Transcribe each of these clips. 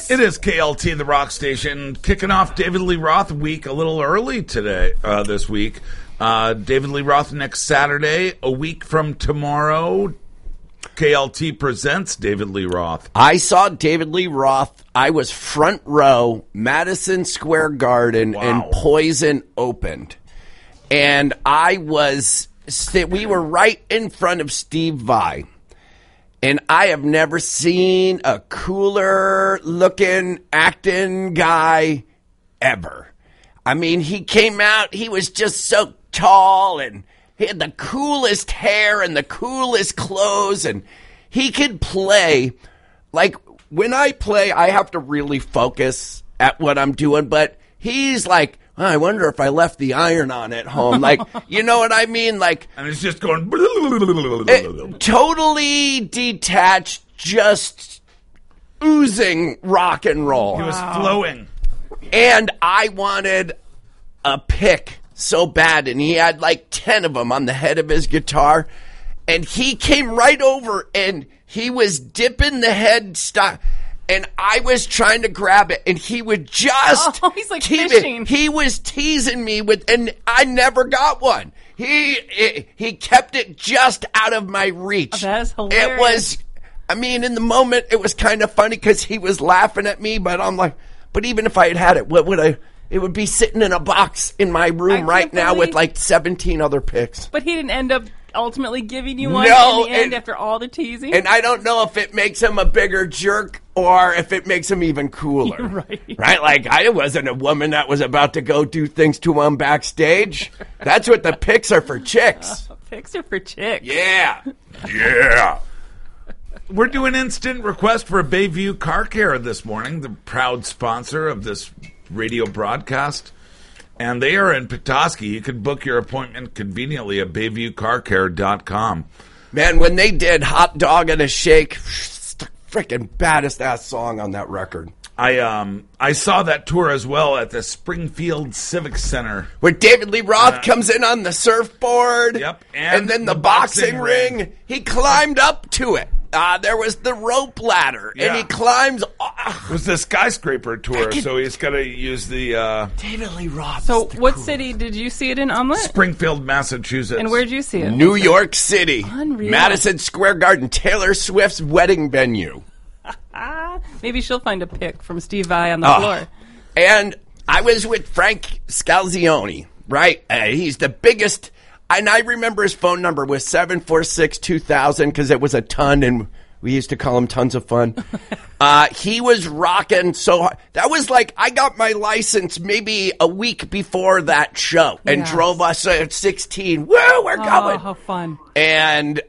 It is KLT, the rock station, kicking off David Lee Roth week a little early today, this week. David Lee Roth next Saturday, a week from tomorrow. KLT presents David Lee Roth. I saw David Lee Roth. I was front row, Madison Square Garden, and Poison opened. And we were right in front of Steve Vai. And I have never seen a cooler looking acting guy ever. I mean, he came out, he was just so tall and he had the coolest hair and the coolest clothes, and he could play. Like, when I play, I have to really focus at what I'm doing, but he's like, oh, I wonder if I left the iron on at home. Like, you know what I mean? Like, and it's just going totally detached, just oozing rock and roll. He was flowing. And I wanted a pick so bad, and he had like 10 of them on the head of his guitar, and he came right over and he was dipping the headstock, and I was trying to grab it, and he would just he's like fishing. He was teasing me with, and I never got one. He kept it just out of my reach. That is hilarious. It was, I mean, in the moment it was kind of funny because he was laughing at me, but I'm like, but even if I had it, what would I? It would be sitting in a box in my room right now with like 17 other picks. But he didn't end up ultimately giving you one in the end after all the teasing? And I don't know if it makes him a bigger jerk or if it makes him even cooler. Right? Like, I wasn't a woman that was about to go do things to him backstage. That's what the picks are for, chicks. Picks are for chicks. Yeah. Yeah. We're doing instant request for a Bayview Car Care this morning, the proud sponsor of this radio broadcast, and they are in Petoskey. You can book your appointment conveniently at BayviewCarCare.com. Man, when they did Hot Dog and a Shake, freaking baddest ass song on that record. I saw that tour as well at the Springfield Civic Center, where David Lee Roth comes in on the surfboard. Yep, and then the boxing ring. He climbed up to it. There was the rope ladder, and he climbs. It was the skyscraper tour, so he's got to use the David Lee Roth. So, what city did you see it in, Omelet? Springfield, Massachusetts. And where did you see it? New York City. Unreal. Madison Square Garden, Taylor Swift's wedding venue. Maybe she'll find a pic from Steve Vai on the floor. And I was with Frank Scalzione, right? He's the biggest. And I remember his phone number was 746-2000 because it was a ton, and we used to call him Tons of Fun. He was rocking so hard. That was like, I got my license maybe a week before that show and drove us at 16. Woo, we're going. How fun. And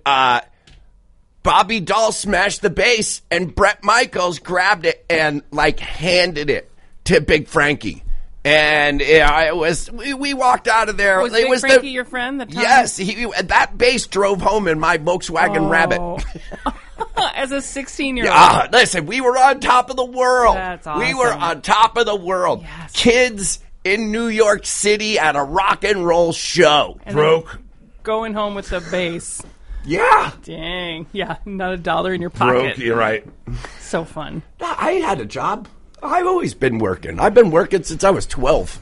Bobby Dahl smashed the bass, and Bret Michaels grabbed it and like handed it to Big Frankie. And it was. We walked out of there. Was Big Frankie your friend? Yes, that bass drove home in my Volkswagen Rabbit. As a 16-year-old. Yeah, listen, we were on top of the world. That's awesome. We were on top of the world. Yes. Kids in New York City at a rock and roll show. And broke. Going home with the bass. Yeah. Dang. Yeah, not $1 in your pocket. Broke, you're right. So fun. I had a job. I've always been working. I've been working since I was 12.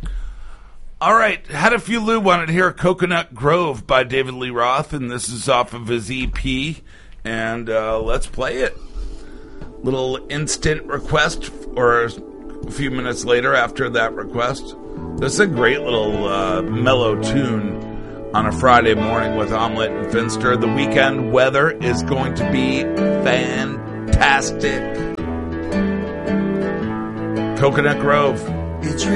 All right. Had a few Lou wanted to hear Coconut Grove by David Lee Roth, and this is off of his EP. And let's play it. Little instant request, or a few minutes later after that request. This is a great little mellow tune on a Friday morning with Omelet and Finster. The weekend weather is going to be fantastic. Coconut Grove.